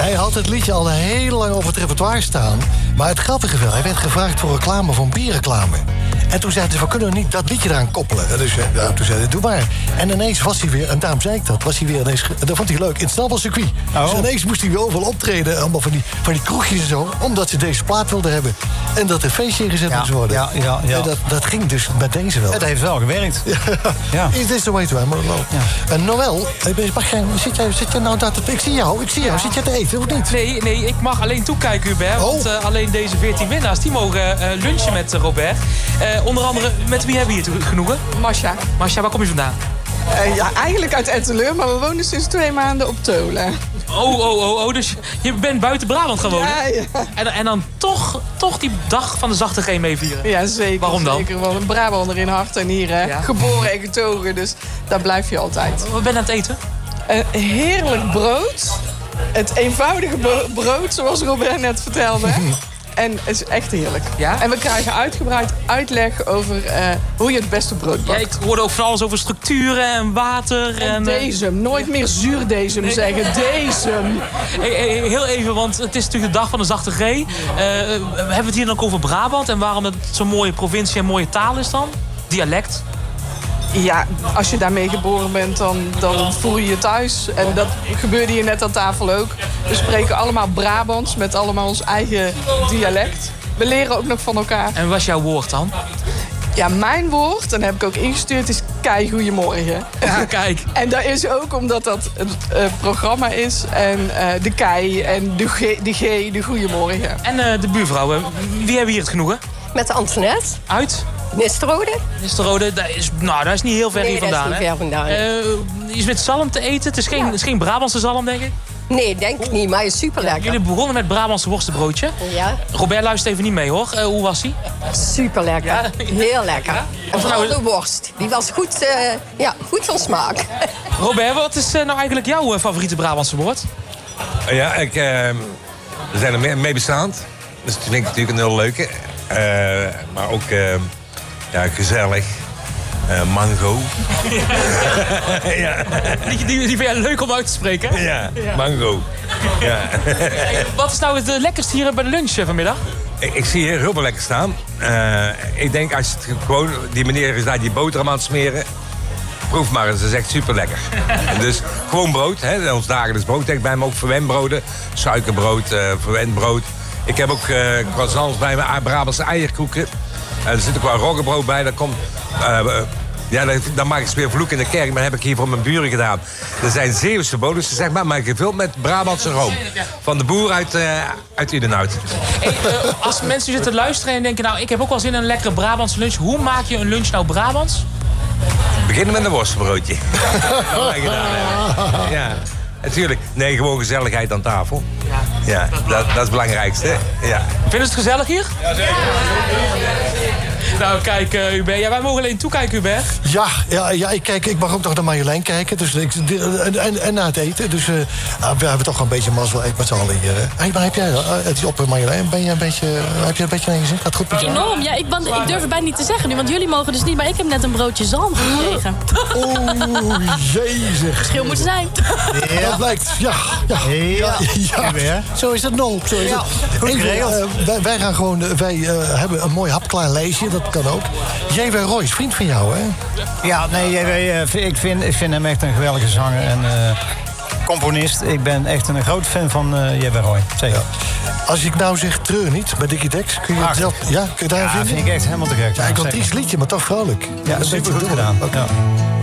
Hij had het liedje al heel lang op het repertoire staan. Maar het grappige wel, hij werd gevraagd voor reclame van bierreclame. En toen zeiden ze, we kunnen niet dat liedje eraan koppelen. Dus toen zei hij, doe maar. En ineens was hij weer, en daarom zei ik dat, was hij weer ineens, dat vond hij leuk, in het snabbelcircuit. Dus ineens moest hij weer overal optreden, allemaal van die kroegjes en zo, omdat ze deze plaat wilden hebben. En dat er feestje ingezet moest worden. Ja. En dat ging dus met deze wel. Het heeft wel gewerkt. Ja. Is this the way to Amarillo? Ja. En Noël, zit jij nou dat... Ik zie jou. Zit jij te eten of niet? Nee, ik mag alleen toekijken, Hubert. Want alleen deze 14 winnaars, die mogen lunchen met Robert. Onder andere, met wie hebben we hier genoegen? Masha. Masha, waar kom je vandaan? Eigenlijk uit Etteleur, maar we wonen sinds 2 maanden op Tolen. Dus je bent buiten Brabant gaan wonen? Ja. En dan toch die dag van de zachte G meevieren? Ja, zeker. Waarom dan? Zeker, wel een Brabander in hart en nieren. Ja. Geboren en getogen, dus daar blijf je altijd. Wat ben je aan het eten? Heerlijk brood. Het eenvoudige brood, zoals Robert net vertelde. En het is echt heerlijk. Ja? En we krijgen uitgebreid uitleg over hoe je het beste brood bakt. Ja, ik hoorde ook van alles over structuren en water. En dezem. Nooit meer zuurdezem zeggen. Dezem. Heel even, want het is natuurlijk de dag van de zachte G. Hebben we het hier dan ook over Brabant? En waarom het zo'n mooie provincie en mooie taal is dan? Dialect? Ja, als je daarmee geboren bent, dan voel je je thuis. En dat gebeurde hier net aan tafel ook. We spreken allemaal Brabants met allemaal ons eigen dialect. We leren ook nog van elkaar. En wat is jouw woord dan? Ja, mijn woord, en dat heb ik ook ingestuurd, is kei goeiemorgen. Ja, kijk. En dat is ook omdat dat het programma is. En de kei en de G, de goeiemorgen. En de buurvrouwen, wie hebben we hier het genoegen? Met Antoinette. Uit? Nisterode, dat is niet heel ver hier vandaan. Dat is niet ver vandaan. Is met zalm te eten? Het is geen Brabantse zalm, denk ik? Nee, denk ik niet, maar is super lekker. Jullie begonnen met Brabantse worstenbroodje. Ja. Robert luistert even niet mee, hoor. Hoe was die? Super lekker. Ja. Heel lekker. Ja. En vooral de worst. Die was goed, goed van smaak. Robert, wat is nou eigenlijk jouw favoriete Brabantse woord? Ja, we zijn er mee bestaand. Dus dat vind ik natuurlijk een heel leuke. Maar ook gezellig. Mango. Ja. Die vind jij leuk om uit te spreken? Ja, mango. Ja. Wat is nou het lekkerste hier bij de lunch vanmiddag? Ik zie hier heel veel lekker staan. Ik denk als het gewoon... Die meneer is daar die boterham aan het smeren. Proef maar, dat is echt super lekker. Dus gewoon brood, hè, ons dagelijks brood. Denk bij me ook verwendbroden. Suikerbrood, verwendbrood. Ik heb ook croissants bij me, Brabantse eierkoeken. Er zit ook wel roggebrood bij. Dat komt... dan maak ik ze weer vloek in de kerk. Maar dat heb ik hier voor mijn buren gedaan. Er zijn Zeeuwse bonussen, zeg maar gevuld met Brabantse room. Van de boer uit Udenhout. Hey, als mensen zitten luisteren en denken... nou, ik heb ook wel zin in een lekkere Brabantse lunch. Hoe maak je een lunch nou Brabants? Beginnen met een worstenbroodje. Ja, natuurlijk. Nee, gewoon gezelligheid aan tafel. Ja, dat is het belangrijkste. Ja. Vinden ze het gezellig hier? Ja, zeker. Nou, kijk, Hubert. Ja, wij mogen alleen toekijken, Hubert. Ja, ik mag ook nog naar Marjolein kijken. Dus en na het eten. Dus we hebben toch wel een beetje mazzel met z'n allen hier. Hey, maar heb jij het is op Marjolein? Heb je een beetje naar je zin? Gaat goed met jou? Enorm, ja. Ik durf het bijna niet te zeggen nu. Want jullie mogen dus niet. Maar ik heb net een broodje zalm gekregen. Oeh, jezus. Verschil moet zijn. Ja. Dat blijkt. Ja. Zo is het nul. Goed geregeld. Wij gaan gewoon... Wij hebben een mooi hapklaar lijstje. Dat kan ook. J.W. Royce, vriend van jou, hè? Ja, nee, ik vind hem echt een geweldige zanger en componist. Ik ben echt een groot fan van J.W. Roy. Zeker. Ja. Als ik nou zeg Treur niet, bij Dickie Dex, kun je het zelf... Ja, kun je daar vinden? Vind ik echt helemaal te gek. Ja, ik had iets liedje, maar toch vrolijk. Ja, super goed gedaan. Okay. Ja.